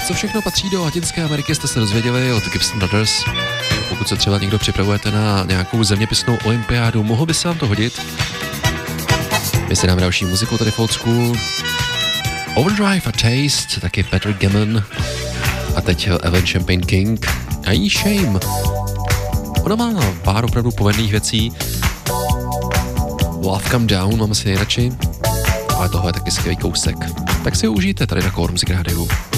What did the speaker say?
Co všechno patří do Latinské Ameriky, jste se dozvěděli od Gibson Brothers. Pokud se třeba někdo připravujete na nějakou zeměpisnou olympiádu, mohlo by se vám to hodit. My si dáme další muziku tady v Old School. Overdrive a Taste, taky Patrick Gammon a teď Evan Champagne King a jí Shame. Ona má pár opravdu povedných věcí. Love Come Down mám asi nejradši, ale tohle je taky skvělý kousek. Tak si ho užijte tady na Core Music Radio.